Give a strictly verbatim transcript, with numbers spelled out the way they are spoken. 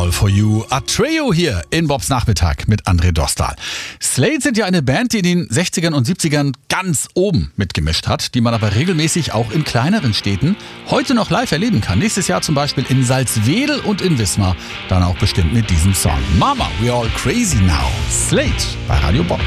All For You. Atreo hier in Bobs Nachmittag mit André Dostal. Slade sind ja eine Band, die in den sechzigern und siebzigern ganz oben mitgemischt hat, die man aber regelmäßig auch in kleineren Städten heute noch live erleben kann. Nächstes Jahr zum Beispiel in Salzwedel und in Wismar. Dann auch bestimmt mit diesem Song. Mama, we're all crazy now. Slade bei Radio Bob.